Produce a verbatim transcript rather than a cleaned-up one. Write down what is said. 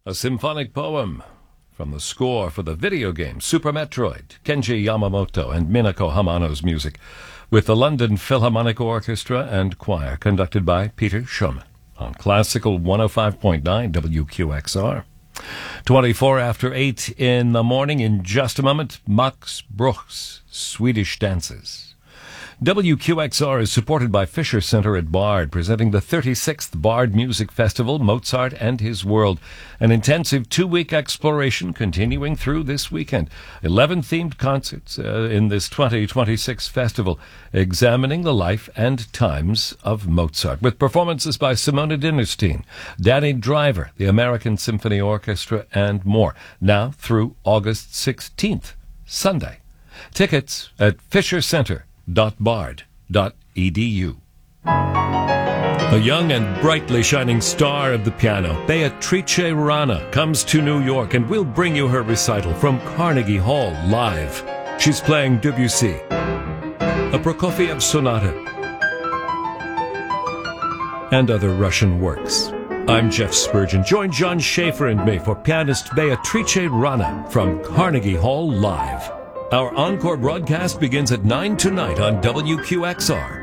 A symphonic poem from the score for the video game Super Metroid, Kenji Yamamoto and Minako Hamano's music, with the London Philharmonic Orchestra and Choir, conducted by Peter Schumann, on Classical one oh five point nine W Q X R. twenty-four after eight in the morning. In just a moment, Max Bruch's Swedish Dances. W Q X R is supported by Fisher Center at Bard, presenting the thirty-sixth Bard Music Festival, Mozart and His World, an intensive two-week exploration continuing through this weekend. Eleven themed concerts uh, in this twenty twenty-six festival, examining the life and times of Mozart, with performances by Simona Dinnerstein, Danny Driver, the American Symphony Orchestra, and more, now through August sixteenth, Sunday. Tickets at fisher center dot bard dot e d u. A young and brightly shining star of the piano, Beatrice Rana, comes to New York and will bring you her recital from Carnegie Hall live. She's playing Debussy, a Prokofiev sonata, and other Russian works. I'm Jeff Spurgeon. Join John Schaefer and me for pianist Beatrice Rana from Carnegie Hall live. Our encore broadcast begins at nine tonight on W Q X R.